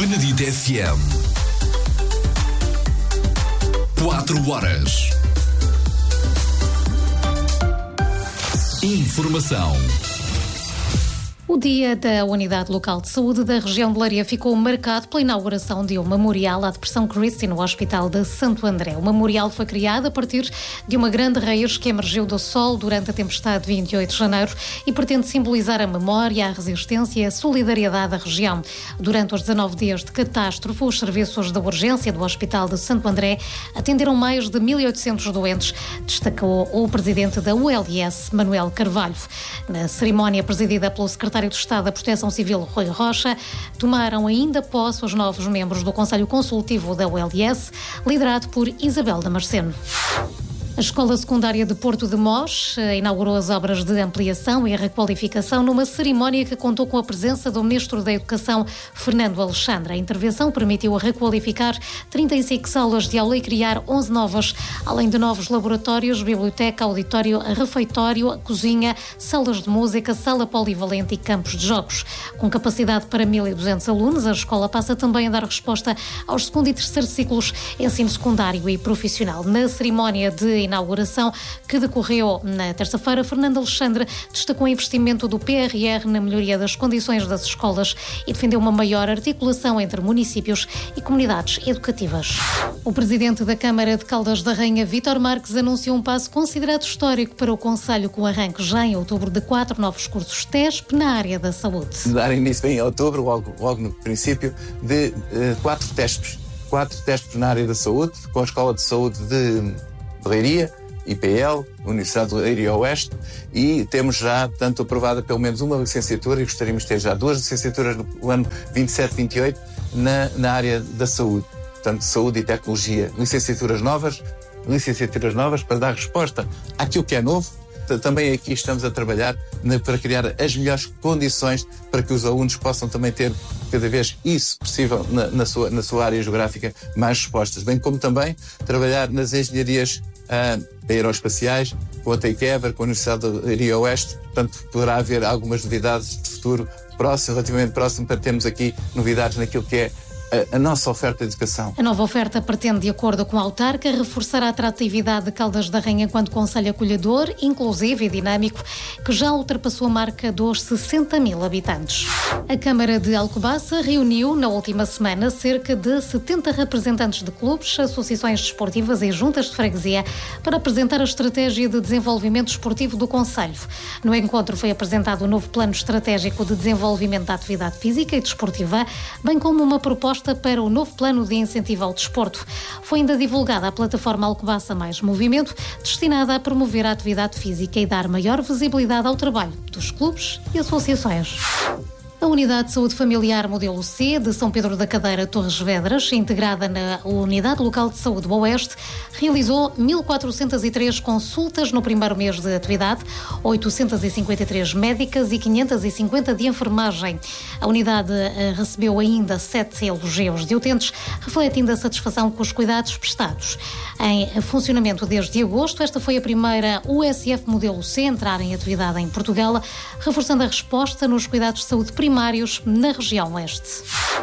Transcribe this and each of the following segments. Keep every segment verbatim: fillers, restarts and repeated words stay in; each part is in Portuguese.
Benedito F M. Quatro horas. Informação. O Dia da Unidade Local de Saúde da região de Leiria ficou marcado pela inauguração de um memorial à Depressão Christie no Hospital de Santo André. O memorial foi criado a partir de uma grande raiz que emergiu do solo durante a tempestade de vinte e oito de janeiro e pretende simbolizar a memória, a resistência e a solidariedade da região. Durante os dezanove dias de catástrofe, os serviços de urgência do Hospital de Santo André atenderam mais de mil e oitocentos doentes, destacou o presidente da U L S, Manuel Carvalho. Na cerimónia presidida pelo secretário Secretário de Estado da Proteção Civil, Rui Rocha, tomaram ainda posse os novos membros do Conselho Consultivo da U L S, liderado por Isabel Damasceno. A Escola Secundária de Porto de Mós inaugurou as obras de ampliação e requalificação numa cerimónia que contou com a presença do Ministro da Educação, Fernando Alexandre. A intervenção permitiu requalificar trinta e cinco salas de aula e criar onze novas, além de novos laboratórios, biblioteca, auditório, refeitório, cozinha, salas de música, sala polivalente e campos de jogos. Com capacidade para mil e duzentos alunos, a escola passa também a dar resposta aos segundo e terceiro ciclos ensino secundário e profissional. Na cerimónia de inauguração que decorreu na terça-feira, Fernando Alexandre destacou o investimento do P R R na melhoria das condições das escolas e defendeu uma maior articulação entre municípios e comunidades educativas. O presidente da Câmara de Caldas da Rainha, Vítor Marques, anunciou um passo considerado histórico para o Concelho, com arranque já em outubro de quatro novos cursos T E S P na área da saúde. Dar início em outubro, logo, logo no princípio, de uh, quatro T E S Ps. Quatro T E S Ps na área da saúde, com a Escola de Saúde de Leiria, I P L, Universidade de Leiria Oeste, e temos já, portanto, aprovada pelo menos uma licenciatura e gostaríamos de ter já duas licenciaturas no ano vinte e sete vinte e oito na, na área da saúde. Portanto, saúde e tecnologia. Licenciaturas novas, licenciaturas novas para dar resposta àquilo que é novo. Também aqui estamos a trabalhar para criar as melhores condições para que os alunos possam também ter, cada vez isso possível, na, na, sua, na sua área geográfica, mais respostas. Bem como também trabalhar nas engenharias uh, aeroespaciais, com a Takeover, com a Universidade de Leiria Oeste. Portanto, poderá haver algumas novidades de futuro próximo, relativamente próximo, para termos aqui novidades naquilo que é a nossa oferta de educação. A nova oferta pretende, de acordo com a autarca, reforçar a atratividade de Caldas da Rainha enquanto concelho acolhedor, inclusivo e dinâmico, que já ultrapassou a marca dos sessenta mil habitantes. A Câmara de Alcobaça reuniu, na última semana, cerca de setenta representantes de clubes, associações desportivas e juntas de freguesia para apresentar a estratégia de desenvolvimento esportivo do concelho. No encontro foi apresentado o novo plano estratégico de desenvolvimento da atividade física e desportiva, bem como uma proposta para o novo plano de incentivo ao desporto. Foi ainda divulgada a plataforma Alcobaça Mais Movimento, destinada a promover a atividade física e dar maior visibilidade ao trabalho dos clubes e associações. A Unidade de Saúde Familiar Modelo C de São Pedro da Cadeira, Torres Vedras, integrada na Unidade Local de Saúde do Oeste, realizou mil quatrocentas e três consultas no primeiro mês de atividade, oitocentas e cinquenta e três médicas e quinhentas e cinquenta de enfermagem. A unidade recebeu ainda sete elogios de utentes, refletindo a satisfação com os cuidados prestados. Em funcionamento desde agosto, esta foi a primeira U S F Modelo C a entrar em atividade em Portugal, reforçando a resposta nos cuidados de saúde primários na região leste.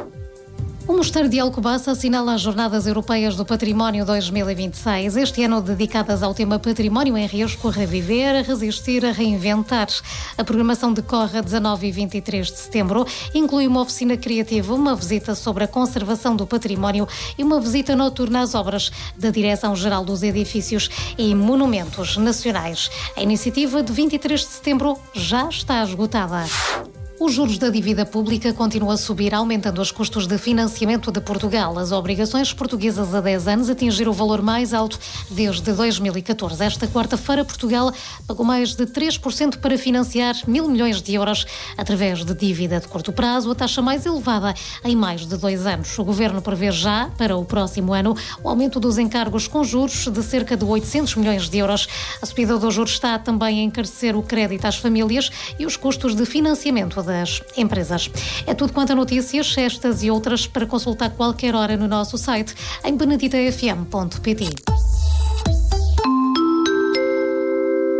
O Mosteiro de Alcobaça assinala as Jornadas Europeias do Património dois mil e vinte e seis, este ano dedicadas ao tema Património em Risco, a reviver, a resistir, a reinventar. A programação decorre a dezanove e vinte e três de setembro, inclui uma oficina criativa, uma visita sobre a conservação do património e uma visita noturna às obras da Direção-Geral dos Edifícios e Monumentos Nacionais. A iniciativa de vinte e três de setembro já está esgotada. Os juros da dívida pública continuam a subir, aumentando os custos de financiamento de Portugal. As obrigações portuguesas a dez anos atingiram o valor mais alto desde dois mil e catorze. Esta quarta-feira, Portugal pagou mais de três por cento para financiar mil milhões de euros através de dívida de curto prazo, a taxa mais elevada em mais de dois anos. O Governo prevê já, para o próximo ano, o aumento dos encargos com juros de cerca de oitocentos milhões de euros. A subida dos juros está também a encarecer o crédito às famílias e os custos de financiamento da das empresas. É tudo quanto a notícias, estas e outras, para consultar qualquer hora no nosso site em benedita f m ponto p t.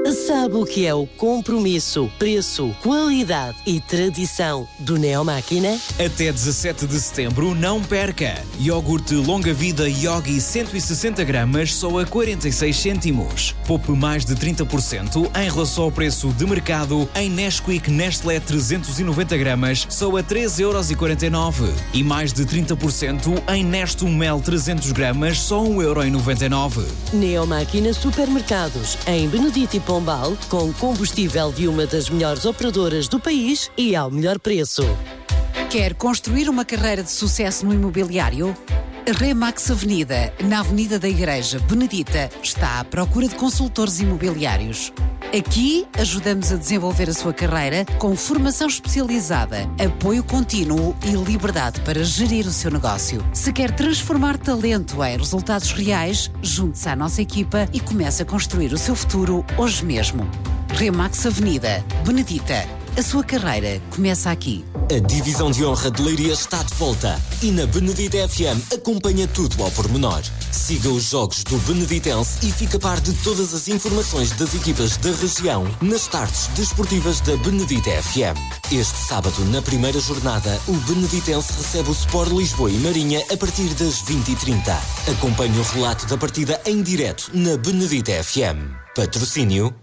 Sabe o que é o compromisso, preço, qualidade e tradição do Neomáquina? Até dezassete de setembro, não perca! Iogurte Longa Vida Yogi cento e sessenta gramas só a quarenta e seis cêntimos. Poupe mais de trinta por cento em relação ao preço de mercado em Nesquik Nestlé trezentos e noventa gramas só a treze euros e quarenta e nove. E mais de trinta por cento em Nestum Mel trezentos gramas só um euro e noventa e nove. Neomáquina Supermercados, em Benedito e Pombal, com combustível de uma das melhores operadoras do país e ao melhor preço. Quer construir uma carreira de sucesso no imobiliário? A Remax Avenida, na Avenida da Igreja, Benedita, está à procura de consultores imobiliários. Aqui ajudamos a desenvolver a sua carreira com formação especializada, apoio contínuo e liberdade para gerir o seu negócio. Se quer transformar talento em resultados reais, junte-se à nossa equipa e comece a construir o seu futuro hoje mesmo. Remax Avenida, Benedita. A sua carreira começa aqui. A divisão de honra de Leiria está de volta e na Benedita F M acompanha tudo ao pormenor. Siga os jogos do Beneditense e fica a par de todas as informações das equipas da região nas tardes desportivas da Benedita F M. Este sábado, na primeira jornada, o Beneditense recebe o Sport Lisboa e Marinha a partir das vinte e trinta. Acompanhe o relato da partida em direto na Benedita F M. Patrocínio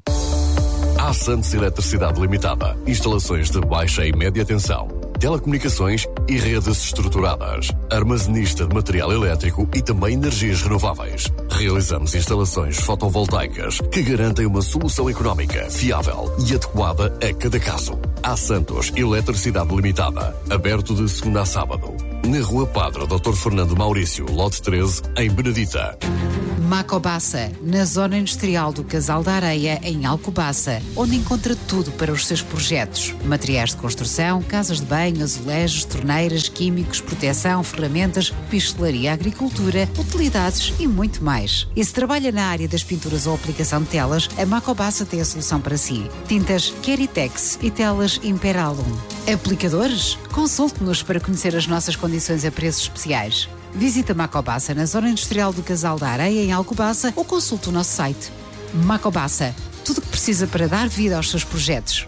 A Santos Eletricidade Limitada. Instalações de baixa e média tensão, telecomunicações e redes estruturadas. Armazenista de material elétrico e também energias renováveis. Realizamos instalações fotovoltaicas que garantem uma solução económica, fiável e adequada a cada caso. A Santos Eletricidade Limitada. Aberto de segunda a sábado. Na Rua Padre doutor Fernando Maurício, lote treze, em Benedita. Macobassa, na zona industrial do Casal da Areia, em Alcobaça, onde encontra tudo para os seus projetos. Materiais de construção, casas de banho, azulejos, torneiras, químicos, proteção, ferramentas, pistelaria, agricultura, utilidades e muito mais. E se trabalha na área das pinturas ou aplicação de telas, a Macobassa tem a solução para si. Tintas Keritex e telas Imperalum. Aplicadores? Consulte-nos para conhecer as nossas condições a preços especiais. Visita Macobassa na zona industrial do Casal da Areia, em Alcobaça, ou consulte o nosso site. Macobassa, tudo o que precisa para dar vida aos seus projetos.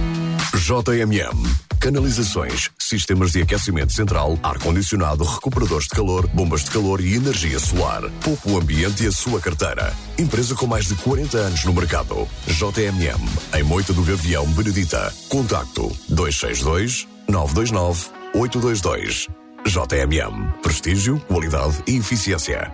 J M M. Canalizações, sistemas de aquecimento central, ar-condicionado, recuperadores de calor, bombas de calor e energia solar. Poupe o ambiente e a sua carteira. Empresa com mais de quarenta anos no mercado. J M M, em Moita do Gavião, Benedita. Contacto dois seis dois, nove dois nove, oito dois dois. J M M. Prestígio, qualidade e eficiência.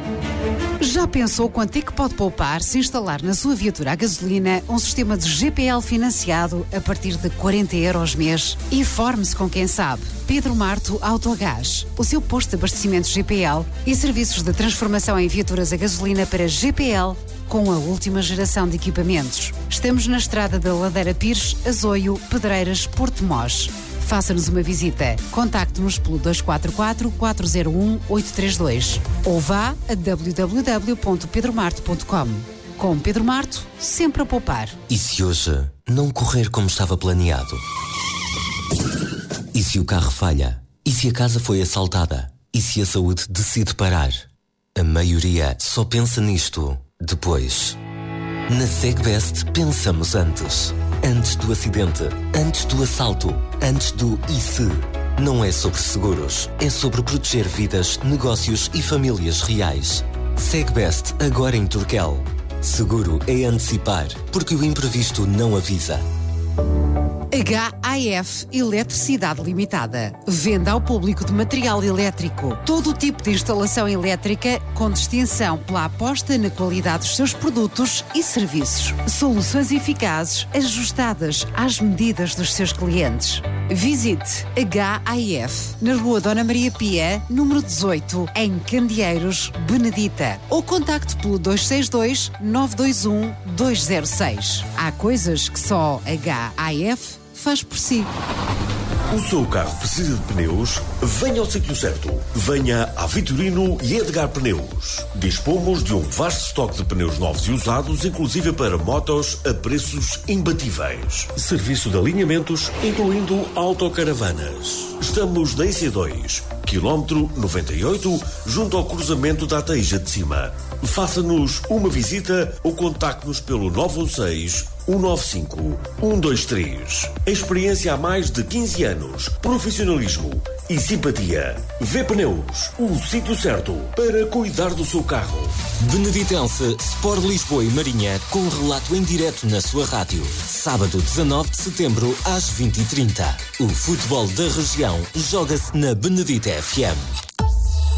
Já pensou quanto é que pode poupar se instalar na sua viatura a gasolina um sistema de G P L financiado a partir de quarenta euros mês? Informe-se com quem sabe. Pedro Marto Autogás, o seu posto de abastecimento G P L e serviços de transformação em viaturas a gasolina para G P L com a última geração de equipamentos. Estamos na estrada da Ladeira Pires, Azoio, Pedreiras, Porto Mós. Faça-nos uma visita. Contacte-nos pelo dois quatro quatro, quatro zero um, oito três dois ou vá a w w w ponto pedro marto ponto com. Com Pedro Marto, sempre a poupar. E se hoje não correr como estava planeado? E se o carro falha? E se a casa foi assaltada? E se a saúde decide parar? A maioria só pensa nisto depois. Na SegBest pensamos antes. Antes do acidente, antes do assalto, antes do e se. Não é sobre seguros, é sobre proteger vidas, negócios e famílias reais. SegBest agora em Turquel. Seguro é antecipar, porque o imprevisto não avisa. H A F Eletricidade Limitada. Venda ao público de material elétrico. Todo o tipo de instalação elétrica com distinção pela aposta na qualidade dos seus produtos e serviços. Soluções eficazes, ajustadas às medidas dos seus clientes. Visite H A F na Rua Dona Maria Pia, número dezoito, em Candeeiros, Benedita. Ou contacte pelo dois seis dois, nove dois um, dois zero seis. Há coisas que só H A F faz por si. O seu carro precisa de pneus? Venha ao sítio certo. Venha a Vitorino e Edgar Pneus. Dispomos de um vasto estoque de pneus novos e usados, inclusive para motos, a preços imbatíveis. Serviço de alinhamentos, incluindo autocaravanas. Estamos na I C dois, quilómetro noventa e oito, junto ao cruzamento da Ataíja de Cima. Faça-nos uma visita ou contacte-nos pelo nove um seis, um nove cinco um dois três. Experiência há mais de quinze anos. Profissionalismo e simpatia. V-Pneus, o sítio certo para cuidar do seu carro. Beneditense, Sport Lisboa e Marinha, com relato em direto na sua rádio. Sábado dezanove de setembro, às vinte e trinta. O futebol da região joga-se na Benedita F M.